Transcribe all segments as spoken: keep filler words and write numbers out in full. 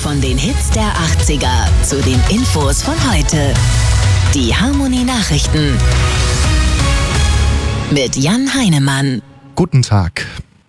Von den Hits der achtziger zu den Infos von heute. Die Harmony Nachrichten mit Jan Heinemann. Guten Tag.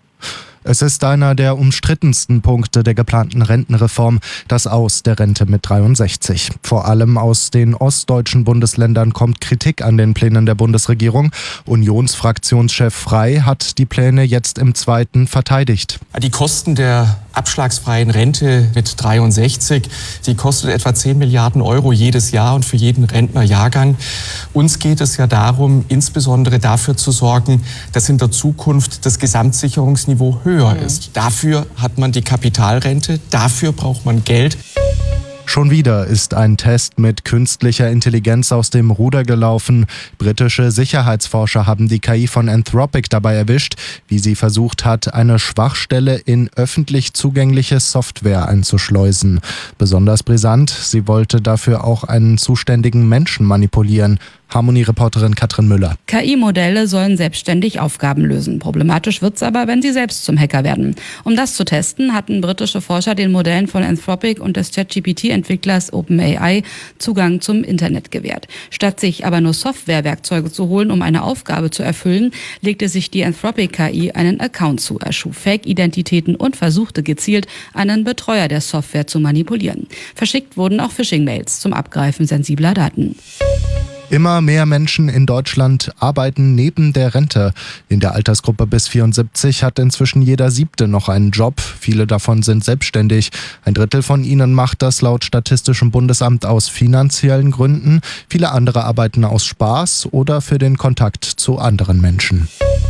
Es ist einer der umstrittensten Punkte der geplanten Rentenreform, das Aus der Rente mit dreiundsechzig. Vor allem aus den ostdeutschen Bundesländern kommt Kritik an den Plänen der Bundesregierung. Unionsfraktionschef Frey hat die Pläne jetzt im Zweiten verteidigt. Die Kosten der abschlagsfreien Rente mit dreiundsechzig, die kostet etwa zehn Milliarden Euro jedes Jahr und für jeden Rentnerjahrgang. Uns geht es ja darum, insbesondere dafür zu sorgen, dass in der Zukunft das Gesamtsicherungsniveau höher ist. Dafür hat man die Kapitalrente, dafür braucht man Geld. Schon wieder ist ein Test mit künstlicher Intelligenz aus dem Ruder gelaufen. Britische Sicherheitsforscher haben die K I von Anthropic dabei erwischt, wie sie versucht hat, eine Schwachstelle in öffentlich zugängliche Software einzuschleusen. Besonders brisant, sie wollte dafür auch einen zuständigen Menschen manipulieren. Harmony-Reporterin Katrin Müller. K I-Modelle sollen selbstständig Aufgaben lösen. Problematisch wird's aber, wenn sie selbst zum Hacker werden. Um das zu testen, hatten britische Forscher den Modellen von Anthropic und des ChatGPT-Entwicklers OpenAI Zugang zum Internet gewährt. Statt sich aber nur Softwarewerkzeuge zu holen, um eine Aufgabe zu erfüllen, legte sich die Anthropic-K I einen Account zu, erschuf Fake-Identitäten und versuchte gezielt, einen Betreuer der Software zu manipulieren. Verschickt wurden auch Phishing-Mails zum Abgreifen sensibler Daten. Immer mehr Menschen in Deutschland arbeiten neben der Rente. In der Altersgruppe bis vierundsiebzig hat inzwischen jeder Siebte noch einen Job. Viele davon sind selbstständig. Ein Drittel von ihnen macht das laut Statistischem Bundesamt aus finanziellen Gründen. Viele andere arbeiten aus Spaß oder für den Kontakt zu anderen Menschen.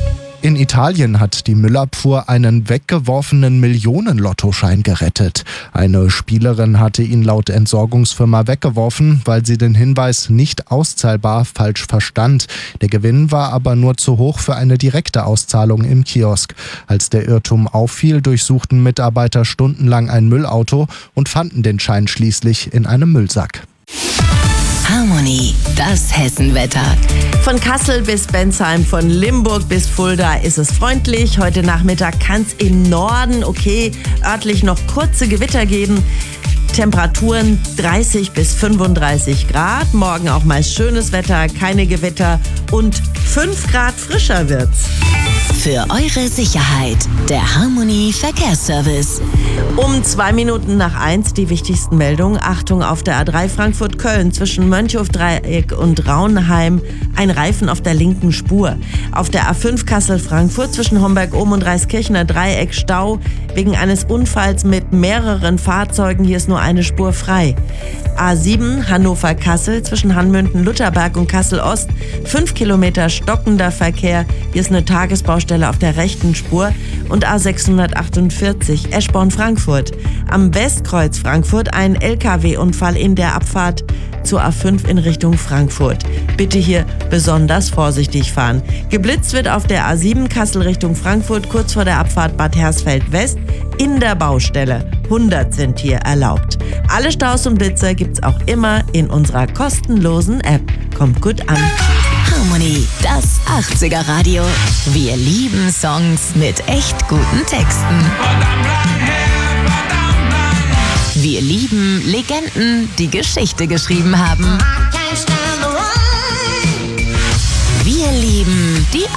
In Italien hat die Müllabfuhr einen weggeworfenen Millionen-Lottoschein gerettet. Eine Spielerin hatte ihn laut Entsorgungsfirma weggeworfen, weil sie den Hinweis nicht auszahlbar falsch verstand. Der Gewinn war aber nur zu hoch für eine direkte Auszahlung im Kiosk. Als der Irrtum auffiel, durchsuchten Mitarbeiter stundenlang ein Müllauto und fanden den Schein schließlich in einem Müllsack. Harmony, das Hessenwetter. Von Kassel bis Bensheim, von Limburg bis Fulda ist es freundlich. Heute Nachmittag kann es im Norden, okay, örtlich noch kurze Gewitter geben. Temperaturen dreißig bis fünfunddreißig Grad. Morgen auch meist schönes Wetter, keine Gewitter und fünf Grad frischer wird's. Für eure Sicherheit, der Harmony Verkehrsservice. Um zwei Minuten nach eins die wichtigsten Meldungen. Achtung, auf der A drei Frankfurt-Köln zwischen Mönchhof-Dreieck und Raunheim ein Reifen auf der linken Spur. Auf der A fünf Kassel-Frankfurt zwischen Homberg-Ohm und Reiskirchener Dreieck Stau wegen eines Unfalls mit mehreren Fahrzeugen. Hier ist nur eine Spur frei. A sieben Hannover-Kassel zwischen Hanmünden-Lutherberg und Kassel-Ost. Fünf Kilometer stockender Verkehr. Hier ist eine Tagesbaustelle auf der rechten Spur. Und A sechshundertachtundvierzig Eschborn-Frankfurt. Am Westkreuz Frankfurt ein L K W-Unfall in der Abfahrt zur A fünf in Richtung Frankfurt. Bitte hier besonders vorsichtig fahren. Geblitzt wird auf der A sieben Kassel Richtung Frankfurt kurz vor der Abfahrt Bad Hersfeld West in der Baustelle. hundert sind hier erlaubt. Alle Staus und Blitzer gibt's auch immer in unserer kostenlosen App. Kommt gut an. Harmony, das achtziger Radio. Wir lieben Songs mit echt guten Texten. Wir lieben Legenden, die Geschichte geschrieben haben. Wir lieben die